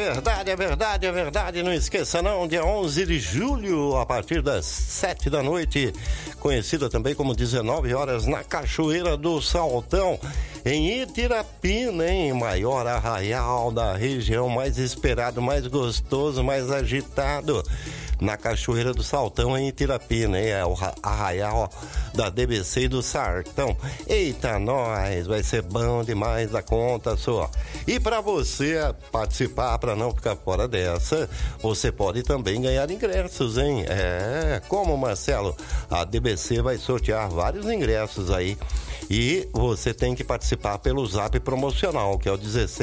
verdade, é verdade, é verdade. Não esqueça não, dia 11 de julho, a partir das 7 da noite, conhecida também como 19 horas, na Cachoeira do Saltão, em Itirapina, hein? Maior arraial da região, mais esperado, mais gostoso, mais agitado. Na Cachoeira do Saltão, em Itirapina, hein? É o arraial da DBC e do Sartão. Eita, nós, vai ser bom demais da conta só. E para você participar, para não ficar fora dessa, você pode também ganhar ingressos, hein? Como, Marcelo? A DBC vai sortear vários ingressos aí. E você tem que participar pelo zap promocional, que é o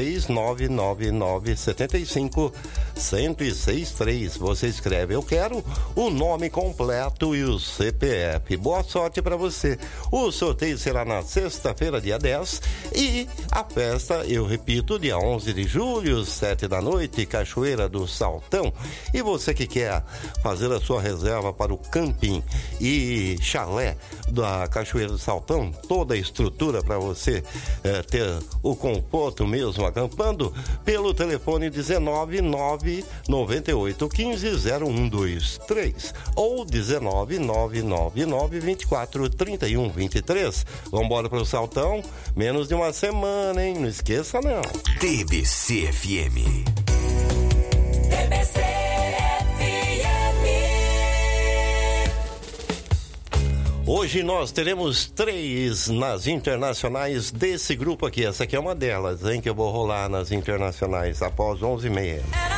16997510663. Você escreve "eu quero", o nome completo e o CPF. Boa sorte para você. O sorteio será na sexta-feira, dia 10, e a festa, eu repito, dia 11 de julho, 7 da noite, Cachoeira do Saltão. E você que quer fazer a sua reserva para o camping e chalé da Cachoeira do Saltão, toda a estrutura para você ter o conforto mesmo acampando, pelo telefone 19998150123 ou 19999243123. Vambora pro Saltão, menos de uma semana, hein? Não esqueça não. DBC FM. DBC Hoje nós teremos 3 nas internacionais desse grupo aqui. Essa aqui é uma delas, hein, que eu vou rolar nas internacionais após 11h30.